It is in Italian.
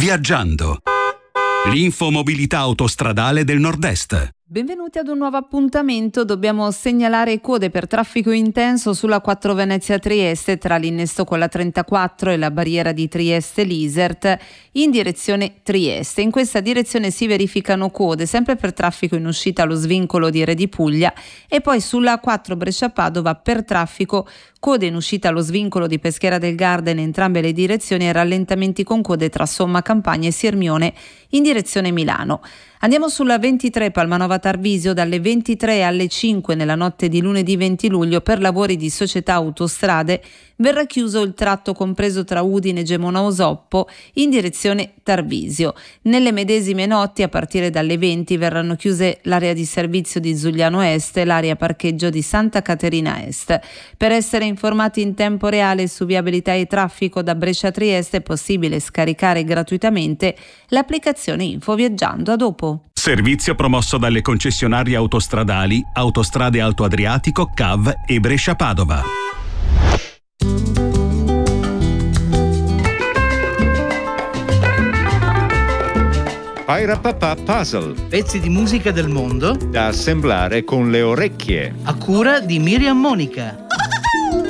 Viaggiando. L'infomobilità autostradale del Nord-Est. Benvenuti ad un nuovo appuntamento. Dobbiamo segnalare code per traffico intenso sulla 4 Venezia-Trieste tra l'innesto con la 34 e la barriera di Trieste-Lisert in direzione Trieste. In questa direzione si verificano code sempre per traffico in uscita allo svincolo di Re di Puglia e poi sulla 4 Brescia-Padova per traffico code in uscita allo svincolo di Peschiera del Garda in entrambe le direzioni e rallentamenti con code tra Somma Campagna e Sirmione in direzione Milano. Andiamo sulla 23 Palmanova Tarvisio dalle 23 alle 5 nella notte di lunedì 20 luglio per lavori di società autostrade verrà chiuso il tratto compreso tra Udine e Gemona Osoppo in direzione Tarvisio. Nelle medesime notti a partire dalle 20 verranno chiuse l'area di servizio di Zugliano Est e l'area parcheggio di Santa Caterina Est. Per essere informati in tempo reale su viabilità e traffico da Brescia a Trieste è possibile scaricare gratuitamente l'applicazione Info Viaggiando. A dopo. Servizio promosso dalle concessionarie autostradali Autostrade Alto Adriatico, CAV e Brescia-Padova. Pairapapà Puzzle. Pezzi di musica del mondo Da assemblare con le orecchie. a cura di Miriam Monica.